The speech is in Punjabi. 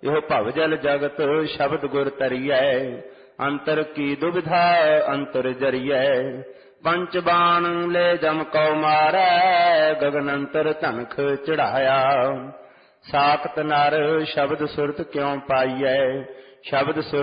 ਇਹੋ ਭਵ ਜਲ ਜਗਤ ਸ਼ਬਦ ਗੁਰ ਤਰੀਐ। ਅੰਤਰ ਕੀ ਦੁਬਿਧਾ ਅੰਤਰ ਜਰੀਐ। ਪੰਚ ਬਾਣ ਲੈ ਜਮ ਕਉ ਮਾਰੈ। ਗਗਨ ਅੰਤਰ ਧਨਖ ਚੜਾਇਆ। ਸਾਖਤ ਨਰ ਸ਼ਬਦ ਸੁਰਤ ਕਿਉ ਪਾਈਐ। ਸ਼ਬਦ ਸੁਰਤ